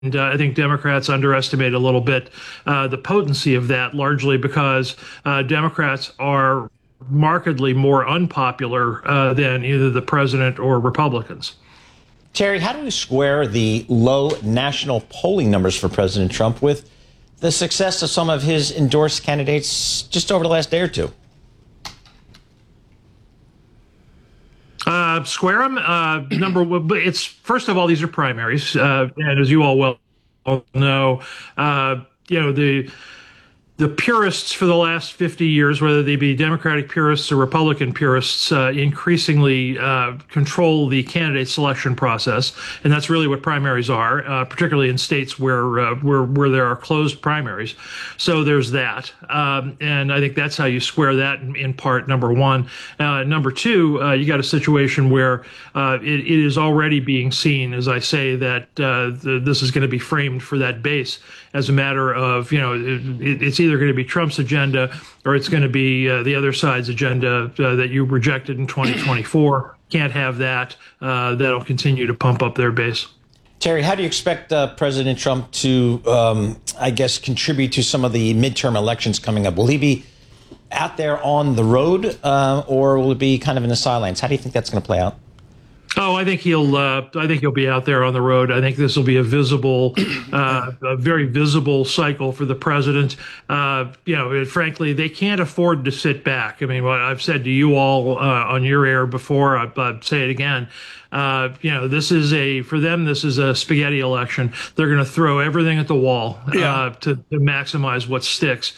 I think Democrats underestimate a little bit the potency of that, largely because Democrats are markedly more unpopular than either the president or Republicans. Terry, how do we square the low national polling numbers for President Trump with the success of some of his endorsed candidates just over the last day or two? Square them. It's first of all, these are primaries, and as you all well know, the purists for the last 50 years, whether they be Democratic purists or Republican purists, increasingly control the candidate selection process, and that's really what primaries are, particularly in states where there are closed primaries. So there's that, and I think that's how you square that in part. Number one. Number two, you got a situation where it is already being seen, as I say, that this is going to be framed for that base as a matter of, it's either going to be Trump's agenda or it's going to be the other side's agenda that you rejected in 2024. Can't have that. That'll continue to pump up their base. Terry, how do you expect President Trump to, contribute to some of the midterm elections coming up? Will he be out there on the road or will it be kind of in the sidelines? How do you think that's going to play out? Oh, I think he'll be out there on the road. I think this will be a very visible cycle for the president. Frankly, they can't afford to sit back. I mean, what I've said to you all on your air before, I'll say it again. This is a spaghetti election. They're going to throw everything at the wall to maximize what sticks.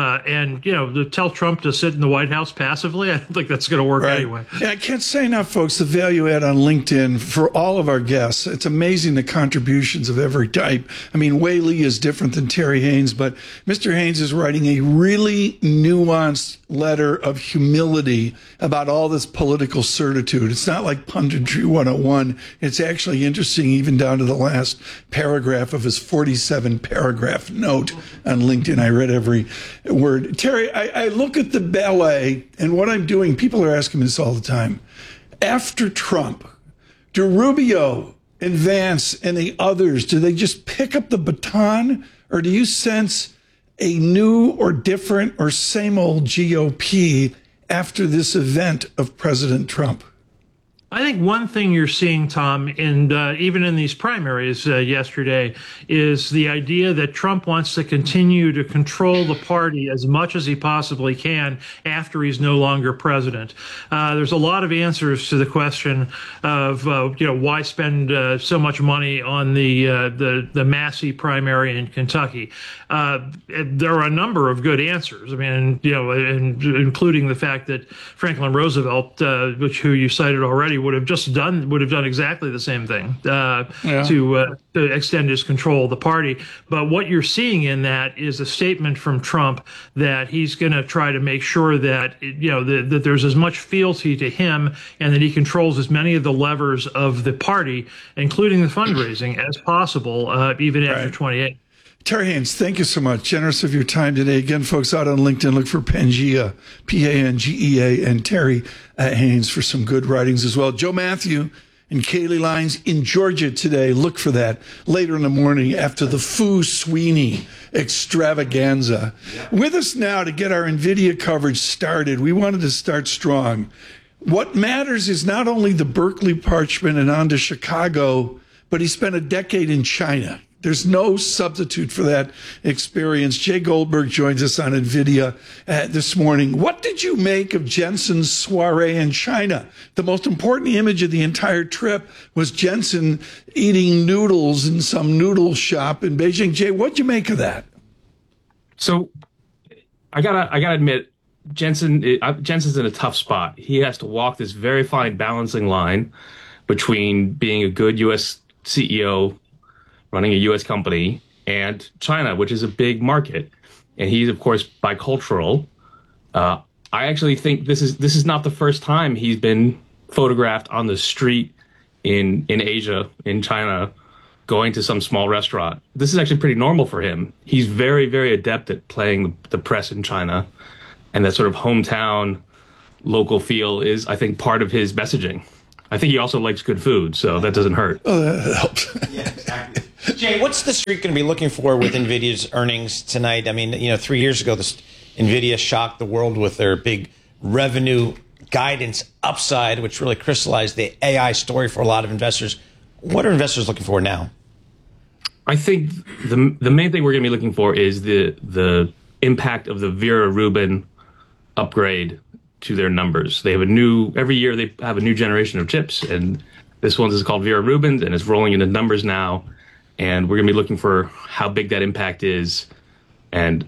To tell Trump to sit in the White House passively, I don't think that's going to work anyway. Yeah, I can't say enough, folks, the value add on LinkedIn for all of our guests. It's amazing the contributions of every type. I mean, Whaley is different than Terry Haynes, but Mr. Haynes is writing a really nuanced letter of humility about all this political certitude. It's not like punditry 101. It's actually interesting, even down to the last paragraph of his 47-paragraph note on LinkedIn. I read every word. Terry, I look at the ballet, and what I'm doing, people are asking me this all the time. After Trump, do Rubio and Vance and the others, do they just pick up the baton, or do you sense a new or different or same old GOP after this event of President Trump? I think one thing you're seeing, Tom, and even in these primaries yesterday, is the idea that Trump wants to continue to control the party as much as he possibly can after he's no longer president. There's a lot of answers to the question of why spend so much money on the Massey primary in Kentucky. There are a number of good answers. I mean, including the fact that Franklin Roosevelt, who you cited already, would have done exactly the same thing to extend his control of the party. But what you're seeing in that is a statement from Trump that he's going to try to make sure that that there's as much fealty to him and that he controls as many of the levers of the party, including the fundraising, as possible, even after 28. Terry Haynes, thank you so much. Generous of your time today. Again, folks, out on LinkedIn, look for Pangea, Pangea, and Terry Haynes for some good writings as well. Joe Matthew and Kaylee Lyons in Georgia today. Look for that later in the morning after the Fu Sweeney extravaganza. Yeah. With us now to get our NVIDIA coverage started, we wanted to start strong. What matters is not only the Berkeley Parchment and on to Chicago, but he spent a decade in China. There's no substitute for that experience. Jay Goldberg joins us on NVIDIA this morning. What did you make of Jensen's soiree in China? The most important image of the entire trip was Jensen eating noodles in some noodle shop in Beijing. Jay, what'd you make of that? So I gotta admit, Jensen's in a tough spot. He has to walk this very fine balancing line between being a good U.S. CEO, running a U.S. company, and China, which is a big market. And he's, of course, bicultural. I actually think this is not the first time he's been photographed on the street in Asia, in China, going to some small restaurant. This is actually pretty normal for him. He's very, very adept at playing the press in China. And that sort of hometown, local feel is, I think, part of his messaging. I think he also likes good food, so that doesn't hurt. Oh, that helps. Yeah, exactly. Jay, what's the street going to be looking for with NVIDIA's earnings tonight? I mean, 3 years ago, NVIDIA shocked the world with their big revenue guidance upside, which really crystallized the AI story for a lot of investors. What are investors looking for now? I think the main thing we're going to be looking for is the impact of the Vera Rubin upgrade to their numbers. They have every year they have a new generation of chips, and this one is called Vera Rubin, and it's rolling into numbers now. And we're going to be looking for how big that impact is, and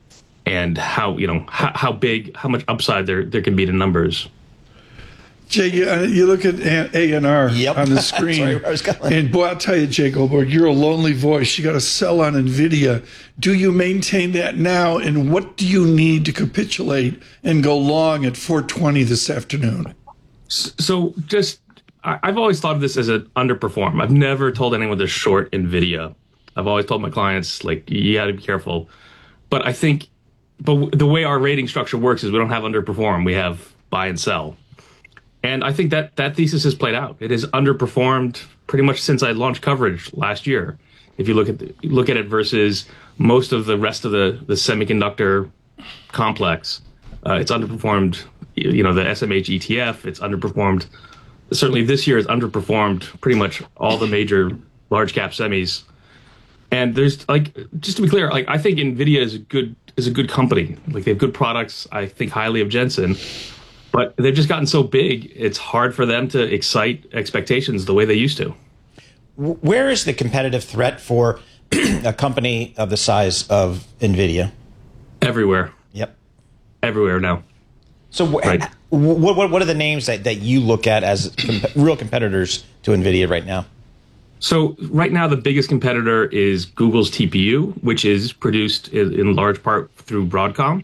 how how much upside there can be to numbers. Jay, you look at A&R on the screen, and boy, I'll tell you, Jay Goldberg, you're a lonely voice. You got to sell on NVIDIA. Do you maintain that now, and what do you need to capitulate and go long at 420 this afternoon? So I've always thought of this as an underperform. I've never told anyone to short NVIDIA. I've always told my clients, like, you got to be careful. But the way our rating structure works is we don't have underperform. We have buy and sell. And I think that thesis has played out. It has underperformed pretty much since I launched coverage last year. If you look at it versus most of the rest of the semiconductor complex, it's underperformed. The SMH ETF, it's underperformed. Certainly this year, it's underperformed pretty much all the major large cap semis. And there's just to be clear, I think NVIDIA is a good company. Like, they have good products. I think highly of Jensen. But they've just gotten so big, it's hard for them to excite expectations the way they used to. Where is the competitive threat for a company of the size of NVIDIA? Everywhere. Yep. Everywhere now. So right. What are the names that you look at as real competitors to NVIDIA right now? So right now, the biggest competitor is Google's TPU, which is produced in large part through Broadcom.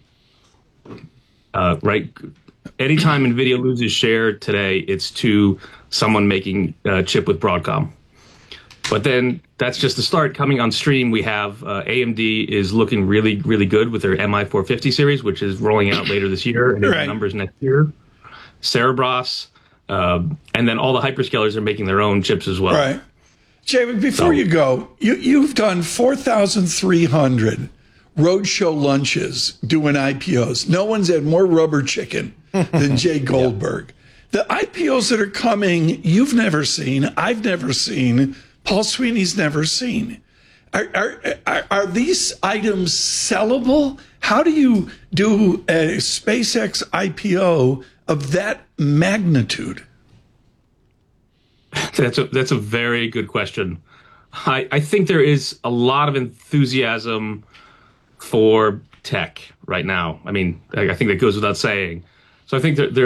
Right. Anytime NVIDIA loses share today, it's to someone making a chip with Broadcom. But then that's just the start. Coming on stream, we have AMD is looking really, really good with their MI450 series, which is rolling out later this year, and right. Numbers next year. Cerebras, and then all the hyperscalers are making their own chips as well. Right. Jay, before you go, you've done 4,300 roadshow lunches doing IPOs. No one's had more rubber chicken than Jay Goldberg. Yep. The IPOs that are coming, you've never seen, I've never seen, Paul Sweeney's never seen. Are these items sellable? How do you do a SpaceX IPO of that magnitude? That's a very good question. I think there is a lot of enthusiasm for tech right now. I mean, I think that goes without saying. So I think that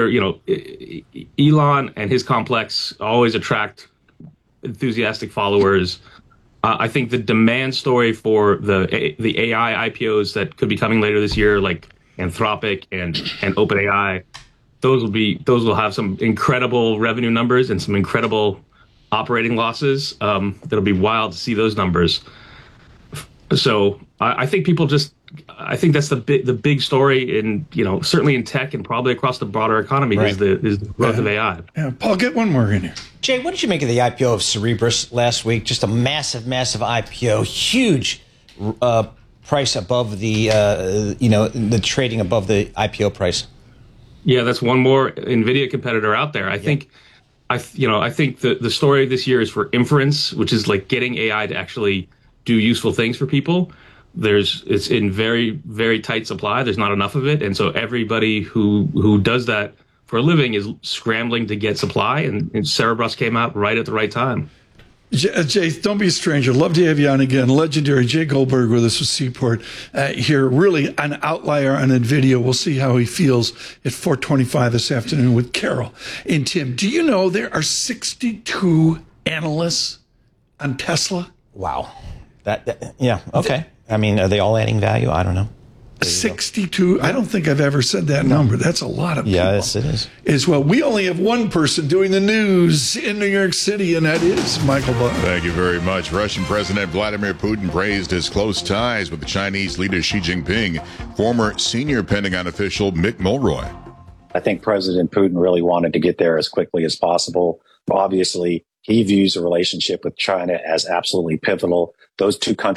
Elon and his complex always attract enthusiastic followers. I think the demand story for the AI IPOs that could be coming later this year, like Anthropic and OpenAI, those will have some incredible revenue numbers and some incredible operating losses. That'll be wild to see those numbers. So I think I think that's the big story in, certainly in tech and probably across the broader economy. Right. is the growth of AI. Yeah, Paul, get one more in here. Jay, what did you make of the IPO of Cerebras last week? Just a massive IPO, huge price above the trading above the IPO price. Yeah, that's one more NVIDIA competitor out there. I think the story this year is for inference, which is like getting AI to actually do useful things for people. It's in very, very tight supply. There's not enough of it. And so everybody who does that for a living is scrambling to get supply. And Cerebras came out right at the right time. Jay, don't be a stranger. Love to have you on again. Legendary Jay Goldberg with us with Seaport here. Really an outlier on NVIDIA. We'll see how he feels at 4:25 this afternoon with Carol and Tim. Do you know there are 62 analysts on Tesla? Wow. Yeah. Okay. I mean, are they all adding value? I don't know. 62. I don't think I've ever said that number. That's a lot of people. Yes, it is. As well. We only have one person doing the news in New York City, and that is Michael Barr. Thank you very much. Russian President Vladimir Putin praised his close ties with the Chinese leader Xi Jinping. Former senior Pentagon official Mick Mulroy. I think President Putin really wanted to get there as quickly as possible. Obviously, He views a relationship with China as absolutely pivotal. Those two countries